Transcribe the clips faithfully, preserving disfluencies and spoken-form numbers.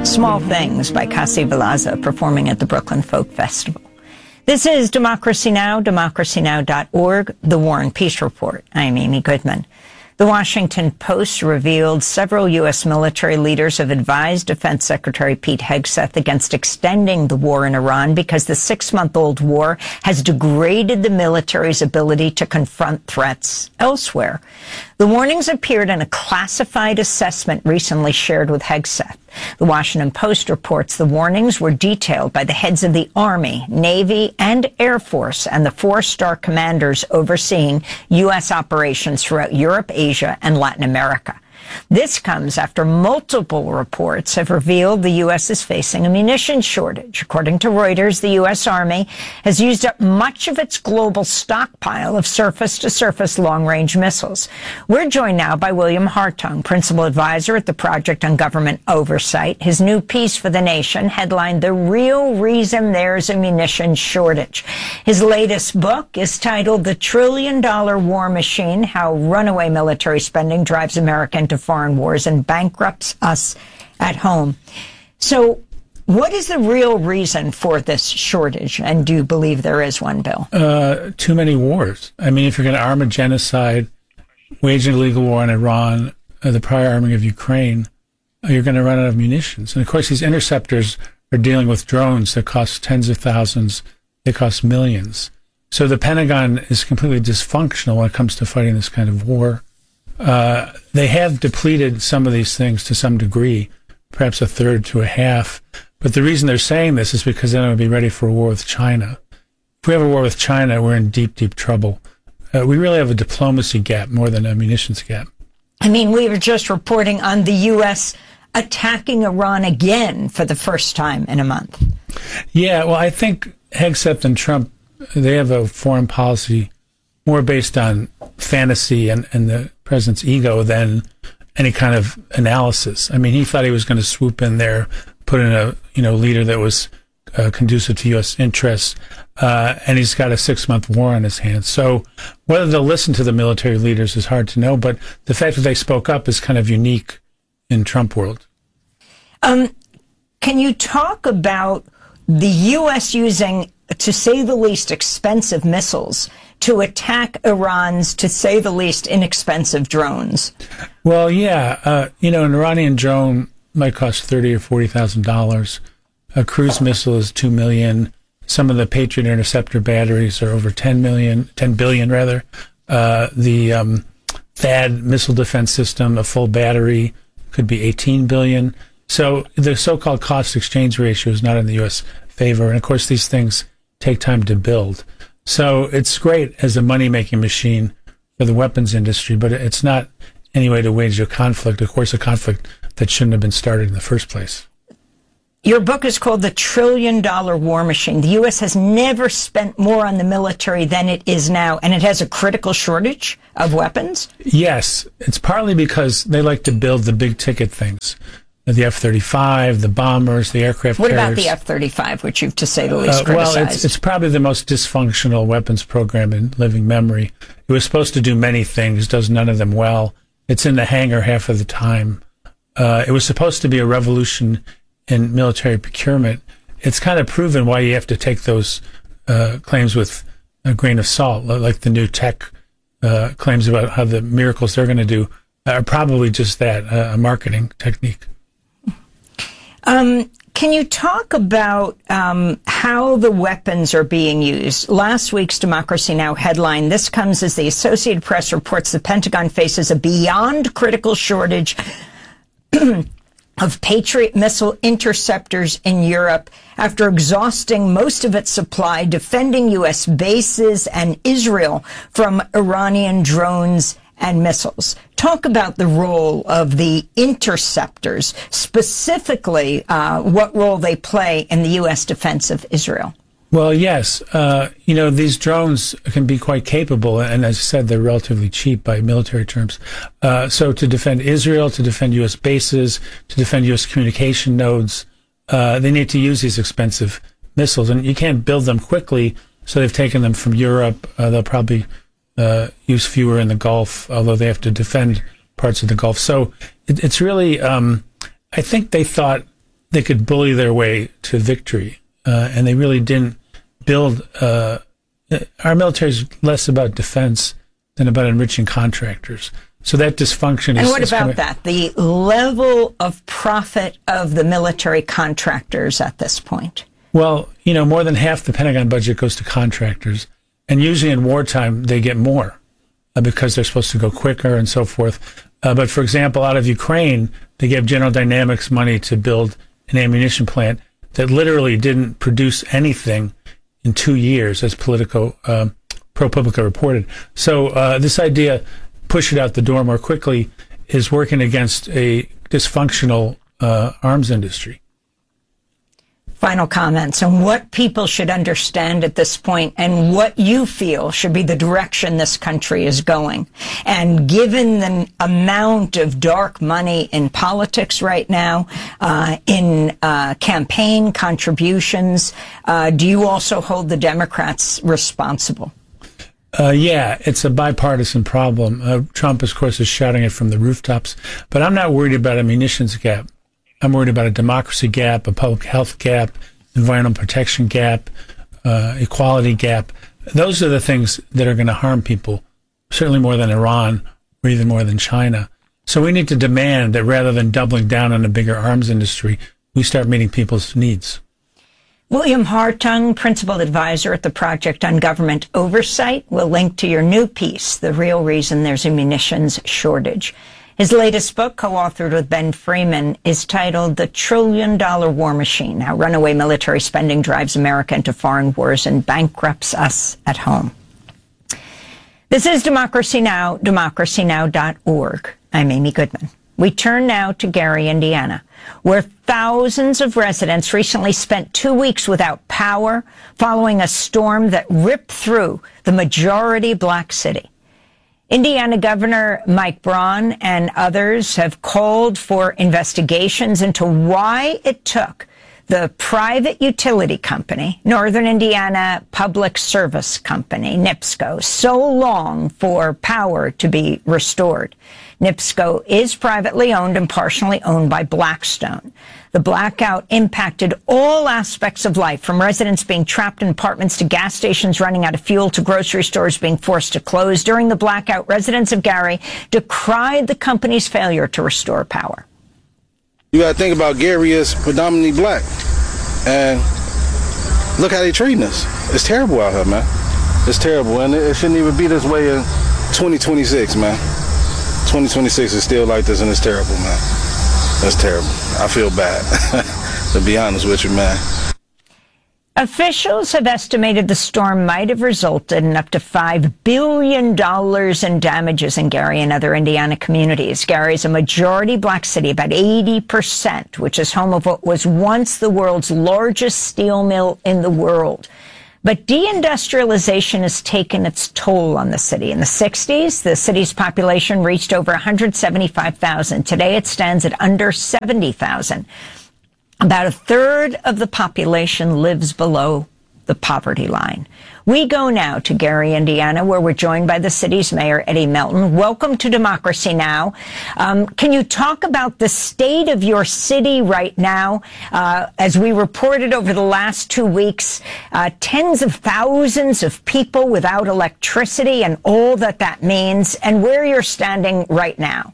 Small Things by Kassi Velasza, performing at the Brooklyn Folk Festival. This is Democracy Now!, democracy now dot org, The War and Peace Report. I'm Amy Goodman. The Washington Post revealed several U S military leaders have advised Defense Secretary Pete Hegseth against extending the war in Iran because the six-month-old war has degraded the military's ability to confront threats elsewhere. The warnings appeared in a classified assessment recently shared with Hegseth. The Washington Post reports the warnings were detailed by the heads of the Army, Navy, and Air Force and the four-star commanders overseeing U S operations throughout Europe, Asia, and Latin America. This comes after multiple reports have revealed the U S is facing a munitions shortage. According to Reuters, the U S Army has used up much of its global stockpile of surface-to-surface long-range missiles. We're joined now by William Hartung, Principal Advisor at the Project on Government Oversight. His new piece for The Nation, headlined "The Real Reason There's a Munitions Shortage." His latest book is titled "The Trillion Dollar War Machine: How Runaway Military Spending Drives America into Foreign Wars and Bankrupts Us at Home." So what is the real reason for this shortage? And do you believe there is one, Bill? Uh, too many wars. I mean, if you're going to arm a genocide, wage an illegal war on Iran, uh, the prior arming of Ukraine, uh, you're going to run out of munitions. And of course, these interceptors are dealing with drones that cost tens of thousands. They cost millions. So the Pentagon is completely dysfunctional when it comes to fighting this kind of war. Uh, they have depleted some of these things to some degree, perhaps a third to a half. But the reason they're saying this is because they don't want to be ready for a war with China. If we have a war with China, we're in deep, deep trouble. Uh, we really have a diplomacy gap more than a munitions gap. I mean, we were just reporting on the U S attacking Iran again for the first time in a month. Yeah, well, I think Hegseth and Trump, they have a foreign policy more based on fantasy and, and the president's ego than any kind of analysis. I mean, he thought he was going to swoop in there, put in a you know leader that was uh, conducive to U S interests, uh, and he's got a six-month war on his hands. So whether they'll listen to the military leaders is hard to know, but the fact that they spoke up is kind of unique in Trump world. Um, can you talk about the U S using, to say the least, expensive missiles to attack Iran's, to say the least, inexpensive drones? Well, yeah. Uh, you know, an Iranian drone might cost thirty or forty thousand dollars. A cruise missile is two million. Some of the Patriot interceptor batteries are over ten million, ten billion rather. Uh, the um, THAAD missile defense system, a full battery, could be eighteen billion. So the so-called cost exchange ratio is not in the U S favor, and of course these things take time to build. So it's great as a money-making machine for the weapons industry, but it's not any way to wage a conflict, of course, a conflict that shouldn't have been started in the first place. Your book is called The Trillion Dollar War Machine. The U S has never spent more on the military than it is now, and it has a critical shortage of weapons? Yes. It's partly because they like to build the big-ticket things. The F thirty-five, the bombers, the aircraft what carriers. What about the F thirty-five, which you've, to say the least, uh, criticized? Well, it's, it's probably the most dysfunctional weapons program in living memory. It was supposed to do many things, does none of them well. It's in the hangar half of the time. Uh, it was supposed to be a revolution in military procurement. It's kind of proven why you have to take those uh, claims with a grain of salt, like the new tech uh, claims about how the miracles they're going to do are probably just that, uh, a marketing technique. Um, can you talk about um, how the weapons are being used? Last week's Democracy Now! Headline, this comes as the Associated Press reports the Pentagon faces a beyond critical shortage of Patriot missile interceptors in Europe after exhausting most of its supply defending U S bases and Israel from Iranian drones and missiles. Talk about the role of the interceptors, specifically uh, what role they play in the U S defense of Israel. Well, yes. Uh, you know, these drones can be quite capable, and as I said, they're relatively cheap by military terms. Uh, so to defend Israel, to defend U S bases, to defend U S communication nodes, uh, they need to use these expensive missiles, and you can't build them quickly, so they've taken them from Europe. Uh, they'll probably Uh, use fewer in the Gulf, although they have to defend parts of the Gulf. So it, it's really, um, I think they thought they could bully their way to victory, uh, and they really didn't build. Uh, our military is less about defense than about enriching contractors. So that dysfunction is... And what is about kind of, that? The level of profit of the military contractors at this point? Well, you know, more than half the Pentagon budget goes to contractors. And usually in wartime, they get more uh, because they're supposed to go quicker and so forth. Uh, but for example, out of Ukraine, they gave General Dynamics money to build an ammunition plant that literally didn't produce anything in two years, as Politico, um, ProPublica reported. So uh, this idea, push it out the door more quickly, is working against a dysfunctional uh, arms industry. Final comments on what people should understand at this point and what you feel should be the direction this country is going. And given the amount of dark money in politics right now, uh, in uh, campaign contributions, uh, do you also hold the Democrats responsible? Uh, yeah, it's a bipartisan problem. Uh, Trump, of course, is shouting it from the rooftops. But I'm not worried about a munitions gap. I'm worried about a democracy gap, a public health gap, environmental protection gap, uh, equality gap. Those are the things that are going to harm people, certainly more than Iran or even more than China. So we need to demand that rather than doubling down on a bigger arms industry, we start meeting people's needs. William Hartung, Principal Advisor at the Project on Government Oversight, will link to your new piece, The Real Reason There's a Munitions Shortage. His latest book, co-authored with Ben Freeman, is titled The Trillion Dollar War Machine, How Runaway Military Spending Drives America into Foreign Wars and Bankrupts Us at Home. This is Democracy Now!, democracy now dot org. I'm Amy Goodman. We turn now to Gary, Indiana, where thousands of residents recently spent two weeks without power following a storm that ripped through the majority black city. Indiana Governor Mike Braun and others have called for investigations into why it took the private utility company, Northern Indiana Public Service Company, NIPSCO, so long for power to be restored. NIPSCO is privately owned and partially owned by Blackstone. The blackout impacted all aspects of life, from residents being trapped in apartments to gas stations running out of fuel to grocery stores being forced to close. During the blackout, residents of Gary decried the company's failure to restore power. You got to think about Gary as predominantly black, and look how they treating us. It's terrible out here, man. It's terrible, and it shouldn't even be this way in twenty twenty-six, man. twenty twenty-six is still like this, and it's terrible, man. It's terrible. I feel bad, to be honest with you, man. Officials have estimated the storm might have resulted in up to five billion dollars in damages in Gary and other Indiana communities. Gary is a majority black city, about eighty percent, which is home of what was once the world's largest steel mill in the world. But deindustrialization has taken its toll on the city. In the sixties, the city's population reached over one hundred seventy-five thousand. Today, it stands at under seventy thousand. About a third of the population lives below the poverty line. We go now to Gary, Indiana, where we're joined by the city's mayor, Eddie Melton. Welcome to Democracy Now! Um, can you talk about the state of your city right now? Uh, as we reported over the last two weeks, uh, tens of thousands of people without electricity and all that that means, and where you're standing right now.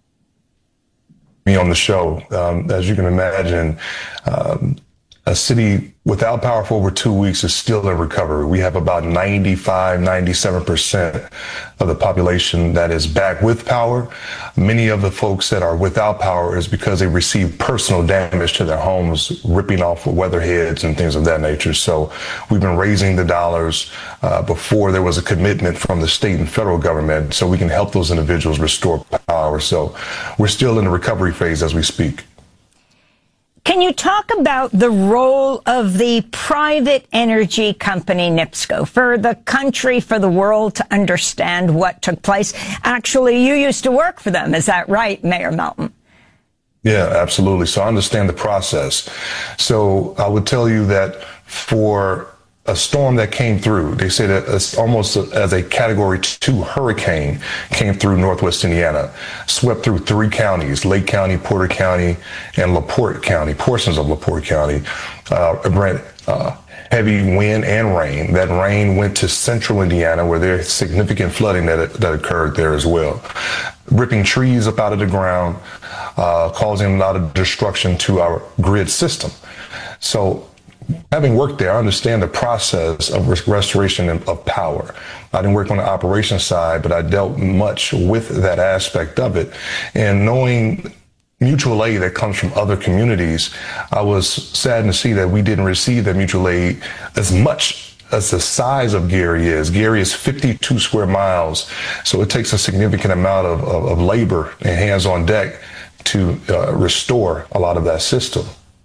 Me on the show. Um, as you can imagine, um, a city without power for over two weeks is still in recovery. We have about ninety-five, ninety-seven percent of the population that is back with power. Many of the folks that are without power is because they received personal damage to their homes, ripping off weatherheads and things of that nature. So we've been raising the dollars uh, before there was a commitment from the state and federal government so we can help those individuals restore power. So we're still in the recovery phase as we speak. Can you talk about the role of the private energy company NIPSCO for the country, for the world to understand what took place? Actually, you used to work for them. Is that right, Mayor Melton? Yeah, absolutely. So I understand the process. So I would tell you that for a storm that came through. They say that it's almost as a category two hurricane came through Northwest Indiana, swept through three counties, Lake County, Porter County, and LaPorte County, portions of LaPorte County. Uh, Brent, uh, heavy wind and rain. That rain went to central Indiana where there's significant flooding that, that occurred there as well. Ripping trees up out of the ground, uh, causing a lot of destruction to our grid system. So having worked there, I understand the process of restoration of power. I didn't work on the operations side, but I dealt much with that aspect of it. And knowing mutual aid that comes from other communities, I was saddened to see that we didn't receive that mutual aid as much as the size of Gary is. Gary is fifty-two square miles, so it takes a significant amount of, of, of labor and hands on deck to uh, restore a lot of that system.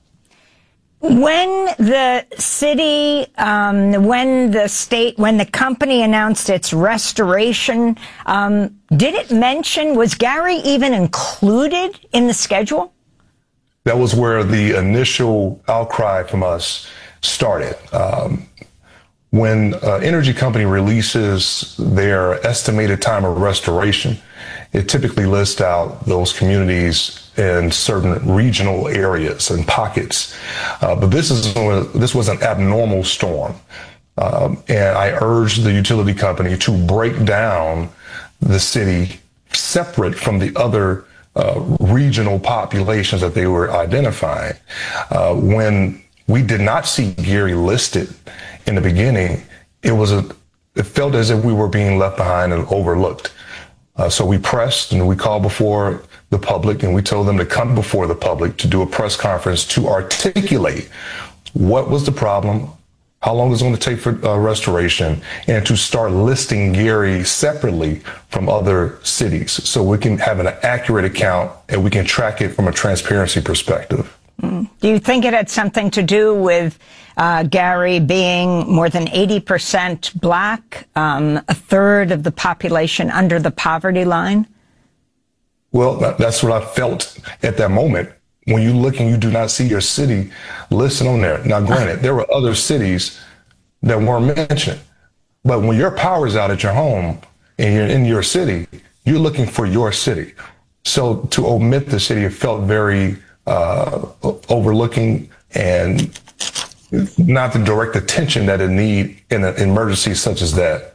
When the city, um, when the state, when the company announced its restoration, um, did it mention, was Gary even included in the schedule? That was where the initial outcry from us started. Um, when an energy company releases their estimated time of restoration, it typically lists out those communities in certain regional areas and pockets. Uh, but this is this was an abnormal storm. Um, and I urged the utility company to break down the city separate from the other uh, regional populations that they were identifying. Uh, when we did not see Gary listed in the beginning, it was a, it felt as if we were being left behind and overlooked. Uh, so we pressed and we called before the public and we told them to come before the public to do a press conference to articulate what was the problem, how long it was going to take for uh, restoration, and to start listing Gary separately from other cities so we can have an accurate account and we can track it from a transparency perspective. Mm. Do you think it had something to do with uh, Gary being more than eighty percent black, um, a third of the population under the poverty line? Well, that's what I felt at that moment. When you look and you do not see your city listed on there. Now, granted, there were other cities that weren't mentioned. But when your power is out at your home and you're in your city, you're looking for your city. So to omit the city, it felt very uh, overlooking and not the direct attention that it need in an emergency such as that.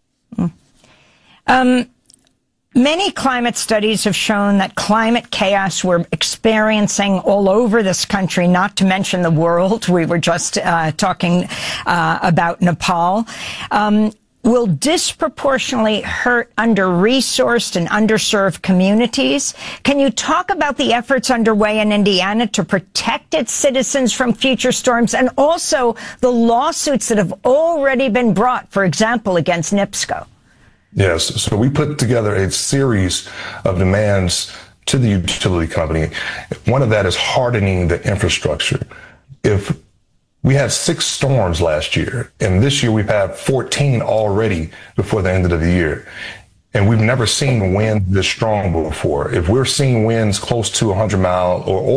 Um, many climate studies have shown that climate chaos we're experiencing all over this country, not to mention the world. We were just uh, talking uh, about Nepal. Um, will disproportionately hurt under-resourced and underserved communities. Can you talk about the efforts underway in Indiana to protect its citizens from future storms and also the lawsuits that have already been brought, for example, against NIPSCO? Yes, so we put together a series of demands to the utility company. One of that is hardening the infrastructure. If we had six storms last year, and this year we've had fourteen already before the end of the year. And we've never seen wind this strong before. If we're seeing winds close to one hundred mile or